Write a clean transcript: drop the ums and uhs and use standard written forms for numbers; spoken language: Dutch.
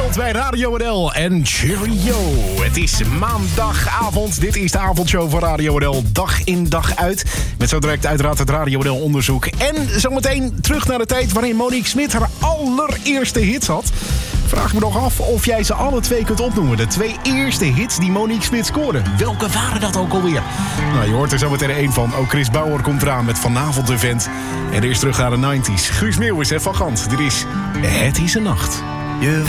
Wild bij Radio NL en Cheerio. Het is maandagavond. Dit is de avondshow van Radio NL. Dag in dag uit. Met zo direct uiteraard het Radio NL onderzoek. En zometeen terug naar de tijd waarin Monique Smit haar allereerste hits had. Vraag me nog af of jij ze alle twee kunt opnoemen. De 2 eerste hits die Monique Smit scoorde. Welke waren dat ook alweer? Nou, je hoort er zo meteen één van. Ook Chris Bauer komt eraan met Vanavond de Vent. En eerst terug naar de 90s. Guus Meeuwis en Van Gant. Dit is Het is een Nacht.